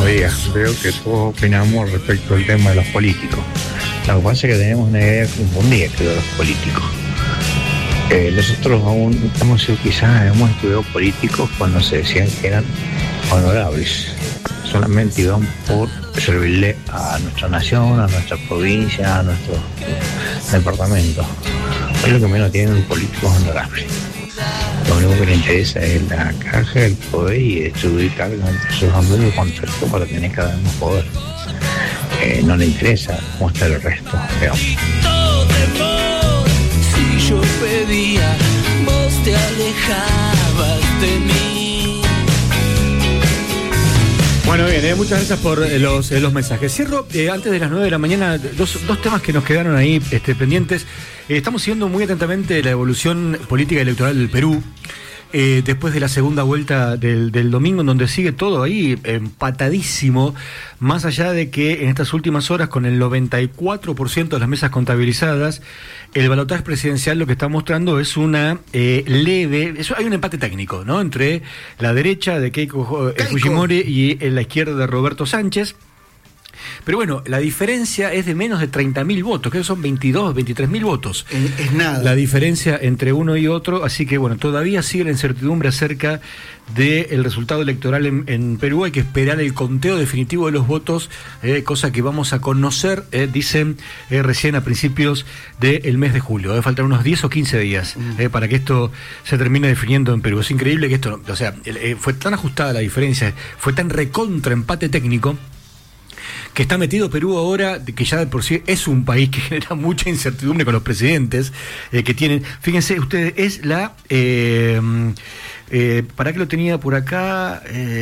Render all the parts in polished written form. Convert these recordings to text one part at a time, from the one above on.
Buenos días. Creo que todos opinamos respecto al tema de los políticos. Lo que pasa es que tenemos una idea confundida, creo, de los políticos. Nosotros aún hemos estudiado políticos cuando se decían que eran honorables. Solamente iban por servirle a nuestra nación, a nuestra provincia, a nuestro departamento. Es lo que menos tienen los políticos honorables. Lo único que le interesa es la caja, el poder y distribuir cargas entre sus amigos y contactos para tener cada vez más poder. No le interesa mostrar el resto, digamos. Si yo pedía, vos te alejabas de mí. Bueno, bien, muchas gracias por los mensajes. Cierro antes de las 9 de la mañana dos temas que nos quedaron ahí pendientes. Estamos siguiendo muy atentamente la evolución política y electoral del Perú. Después de la segunda vuelta del domingo, en donde sigue todo ahí empatadísimo, más allá de que en estas últimas horas, con el 94% de las mesas contabilizadas, el balotaje presidencial lo que está mostrando es una hay un empate técnico, ¿no?, entre la derecha de Keiko Fujimori y la izquierda de Roberto Sánchez. Pero bueno, la diferencia es de menos de 30.000 votos, creo que son 23.000 votos. Es nada. La diferencia entre uno y otro, así que bueno, todavía sigue la incertidumbre acerca del resultado electoral en Perú. Hay que esperar el conteo definitivo de los votos, cosa que vamos a conocer, dicen recién a principios del mes de julio. Debe faltar unos 10 o 15 días para que esto se termine definiendo en Perú. Es increíble que esto, o sea, fue tan ajustada la diferencia, fue tan recontra empate técnico, que está metido Perú ahora, que ya de por sí es un país que genera mucha incertidumbre con los presidentes que tienen. Fíjense ustedes, es la... ¿para qué lo tenía por acá?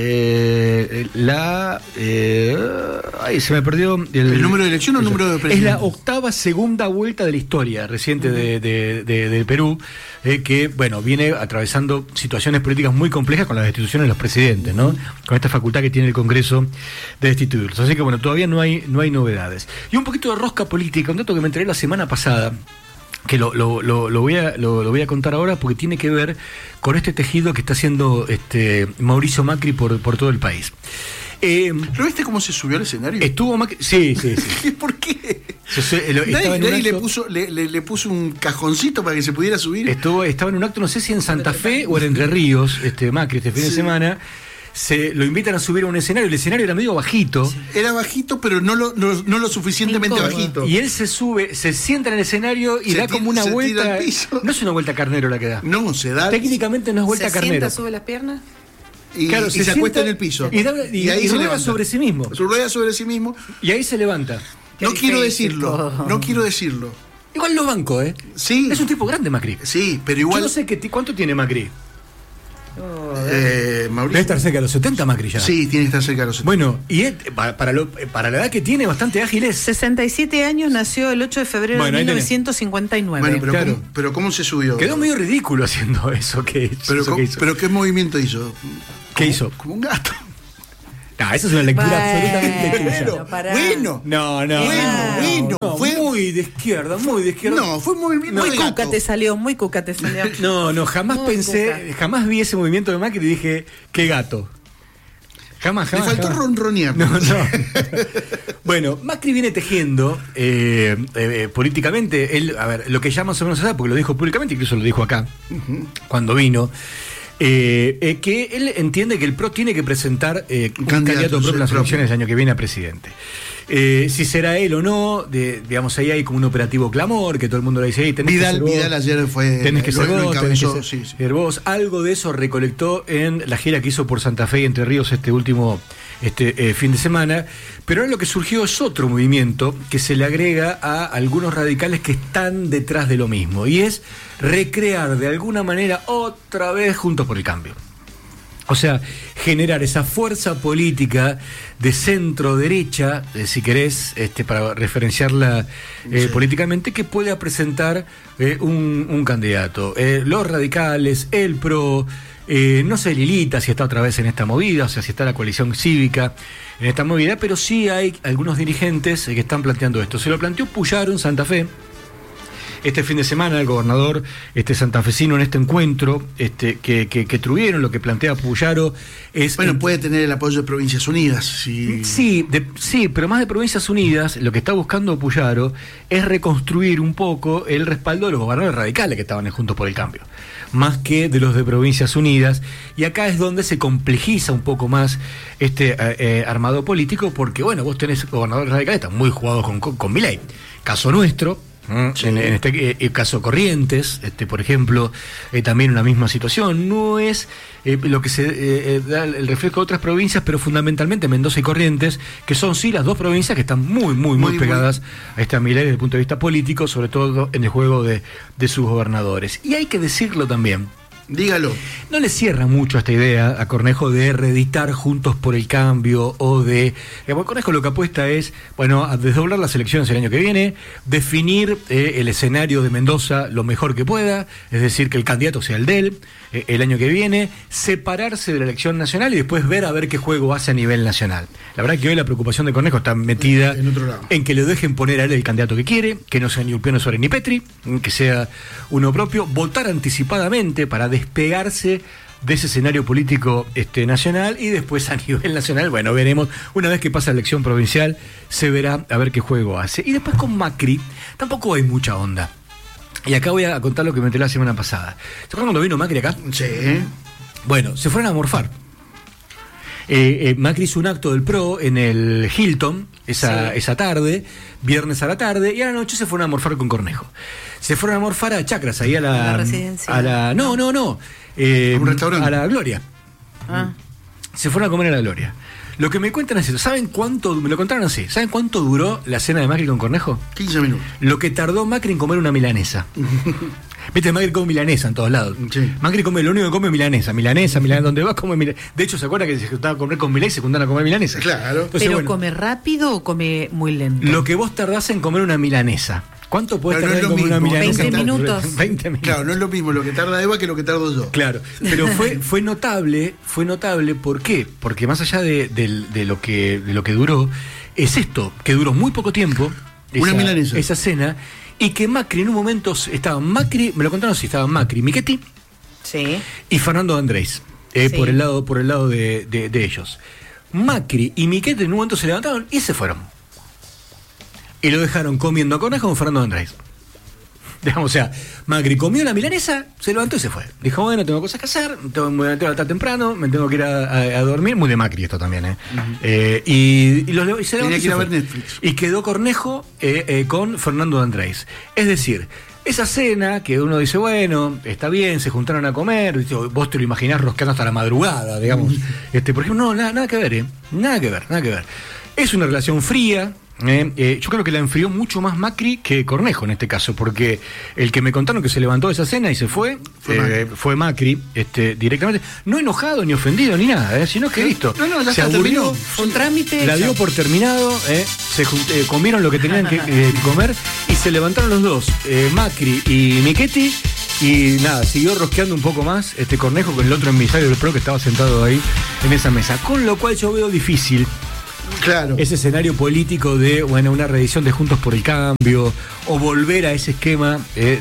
Ay, se me perdió. ¿El número de elección o el número de presidente? Es la octava segunda vuelta de la historia reciente de Perú, que, bueno, viene atravesando situaciones políticas muy complejas con la destitución de los presidentes, ¿no? Con esta facultad que tiene el Congreso de destituirlos. Así que, bueno, todavía no hay novedades. Y un poquito de rosca política, un dato que me enteré la semana pasada, que lo voy a contar ahora porque tiene que ver con este tejido que está haciendo Mauricio Macri por todo el país. ¿Lo viste cómo se subió al escenario? Estuvo Macri, sí. ¿Por qué? Nadie le puso un cajoncito para que se pudiera subir. Estaba en un acto, no sé si en Santa Fe o en Entre Ríos, Macri fin de semana. Se lo invitan a subir a un escenario. El escenario era medio bajito. Sí. Era bajito, pero no lo suficientemente bajito. Y él se sube, se sienta en el escenario y da como una vuelta. No es una vuelta carnero la que da. No, se da. Técnicamente no es vuelta carnero. ¿Se sube las piernas? Y se acuesta en el piso. Y ahí se rueda sobre sí mismo. Rueda sobre sí mismo. Y ahí se levanta. No quiero decirlo. Igual lo banco, Sí. Es un tipo grande, Macri. Sí, pero igual. Yo no sé cuánto tiene Macri. Mauricio. Debe estar cerca de los 70 Macri ya. Sí, tiene que estar cerca de los 70. Bueno, y para la edad que tiene, bastante ágil es. 67 años, nació el 8 de febrero de 1959. Bueno, pero ¿cómo se subió? Quedó medio ridículo haciendo eso que hizo. ¿Pero qué movimiento hizo? ¿Qué hizo? Como un gato. Esa es una lectura absolutamente tuya. Bueno. Fue muy de izquierda. No, fue un movimiento muy cuca te salió. No, jamás jamás vi ese movimiento de Macri y dije, qué gato. Jamás. Le faltó ronronear. No. Bueno, Macri viene tejiendo políticamente, él, a ver, lo que ya más o menos se sabe, porque lo dijo públicamente, incluso lo dijo acá, cuando vino, que él entiende que el PRO tiene que presentar un candidato propio en las elecciones del año que viene a presidente. Si será él o no, digamos, ahí hay como un operativo clamor, que todo el mundo le dice, Vidal ayer fue... Tenés que ser vos, algo de eso recolectó en la gira que hizo por Santa Fe y Entre Ríos este último fin de semana, pero ahora lo que surgió es otro movimiento que se le agrega a algunos radicales que están detrás de lo mismo, y es recrear de alguna manera otra vez Juntos por el Cambio. O sea, generar esa fuerza política de centro-derecha, si querés, para referenciarla políticamente, que pueda presentar un candidato. Los radicales, el PRO, no sé Lilita si está otra vez en esta movida, o sea, si está la coalición cívica en esta movida, pero sí hay algunos dirigentes que están planteando esto. Se lo planteó Puyaro en Santa Fe, este fin de semana el gobernador santafesino en este encuentro que tuvieron, lo que plantea Puyaro es... Bueno, puede tener el apoyo de Provincias Unidas. Sí, pero más de Provincias Unidas, lo que está buscando Puyaro es reconstruir un poco el respaldo de los gobernadores radicales que estaban en Juntos por el Cambio, más que de los de Provincias Unidas, y acá es donde se complejiza un poco más armado político, porque bueno, vos tenés gobernadores radicales que están muy jugados con Milei. Caso nuestro, sí. En este caso Corrientes, por ejemplo, también una misma situación. No es lo que se da el reflejo de otras provincias, pero fundamentalmente Mendoza y Corrientes, que son sí las dos provincias que están muy pegadas a Milei desde el punto de vista político, sobre todo en el juego de sus gobernadores. Y hay que decirlo también. Dígalo. No le cierra mucho esta idea a Cornejo de reeditar Juntos por el Cambio o de... Cornejo lo que apuesta es, bueno, a desdoblar las elecciones el año que viene, definir el escenario de Mendoza lo mejor que pueda, es decir, que el candidato sea el de él el año que viene, separarse de la elección nacional y después ver a ver qué juego hace a nivel nacional. La verdad que hoy la preocupación de Cornejo está metida en que le dejen poner a él el candidato que quiere, que no sea ni Ulpiano Suárez ni Petri, que sea uno propio, votar anticipadamente para despegarse de ese escenario político nacional, y después a nivel nacional, bueno, veremos, una vez que pasa la elección provincial, se verá a ver qué juego hace. Y después con Macri tampoco hay mucha onda. Y acá voy a contar lo que me enteré la semana pasada. ¿Se acuerdan cuando vino Macri acá? Sí. Bueno, se fueron a morfar. Macri hizo un acto del PRO en el Hilton esa tarde, viernes a la tarde, y a la noche se fueron a morfar con Cornejo. Se fueron a morfar a Chacras, ahí a la residencia. No. ¿Un restaurante? A la Gloria. Se fueron a comer a la Gloria. Lo que me cuentan es eso. ¿Saben cuánto? Me lo contaron así. ¿Saben cuánto duró la cena de Macri con Cornejo? 15 minutos. Lo que tardó Macri en comer una milanesa. Viste, Macri come milanesa en todos lados. Sí. Macri come, lo único que come es milanesa, donde va come milanesa. De hecho, ¿se acuerda que se juntaba a comer con Milei y se juntaban a comer milanesa? Claro. Entonces, ¿pero come rápido o come muy lento? Lo que vos tardás en comer una milanesa. ¿Cuánto podés tardar en comer una milanesa? 20 minutos. 20 minutos. Claro, no es lo mismo lo que tarda Eva que lo que tardo yo. Claro, pero fue notable, ¿por qué? Porque más allá de lo que duró, es esto, que duró muy poco tiempo, una milanesa. Esa cena, y que Macri en un momento estaban me lo contaron así, estaban Macri, Michetti, sí, y Fernando Andrés, sí, por el lado de ellos. Macri y Michetti en un momento se levantaron y se fueron. Y lo dejaron comiendo a Cornejo con Fernando Andrés. Digamos, o sea, Macri comió la milanesa, se levantó y se fue. Dijo, bueno, tengo cosas que hacer, me tengo que levantar temprano, me tengo que ir a dormir. Muy de Macri esto también, Uh-huh. Y se levantó. Tenía que ir a ver fue. Netflix. Y quedó Cornejo con Fernando Andrés. Es decir, esa cena que uno dice, bueno, está bien, se juntaron a comer, vos te lo imaginás roscando hasta la madrugada, digamos. Por ejemplo, no, nada que ver, nada que ver. Es una relación fría. Yo creo que la enfrió mucho más Macri que Cornejo en este caso, porque el que me contaron que se levantó de esa cena y se fue Macri directamente, no enojado ni ofendido ni nada, sino que listo, se aburrió, un trámite, la dio por terminado, comieron lo que tenían que comer y se levantaron los dos, Macri y Michetti, y nada, siguió rosqueando un poco más Cornejo con el otro emisario del PRO que estaba sentado ahí en esa mesa, con lo cual yo veo difícil. Claro. Ese escenario político de, bueno, una reedición de Juntos por el Cambio o volver a ese esquema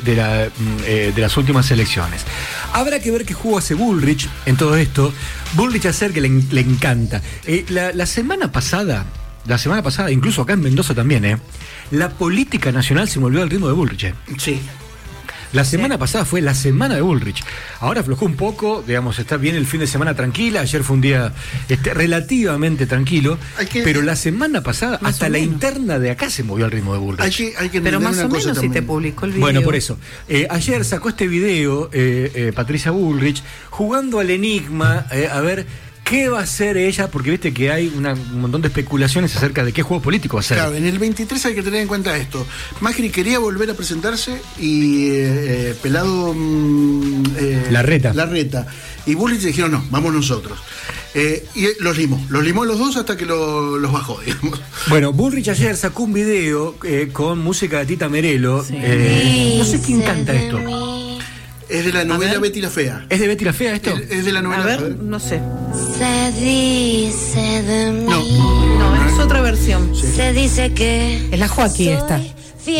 de las últimas elecciones. Habrá que ver qué juego hace Bullrich en todo esto. Bullrich hacer que le encanta. La semana pasada, incluso acá en Mendoza también, la política nacional se volvió al ritmo de Bullrich. Sí. La semana pasada fue la semana de Bullrich. Ahora aflojó un poco, digamos, está bien el fin de semana tranquila. Ayer fue un día relativamente tranquilo. Pero la semana pasada, hasta la interna de acá se movió al ritmo de Bullrich. Hay que pero más una o cosa menos también. si te publicó el video. Bueno, por eso. Ayer sacó este video, Patricia Bullrich, jugando al enigma, a ver qué va a hacer ella, porque viste que hay un montón de especulaciones acerca de qué juego político va a ser. Claro, en el 23 hay que tener en cuenta esto. Macri quería volver a presentarse y Pelado Larreta. Y Bullrich dijeron, no, vamos nosotros. Y los limó los dos hasta que los bajó, digamos. Bueno, Bullrich ayer sacó un video con música de Tita Merelo. Sí. No sé quién canta esto. Es de la novela Betty la Fea. ¿Es de Betty la Fea esto? Es de la novela. A ver, no sé. Se dice de mí. No, es otra versión. Se dice que es la Joaquín esta.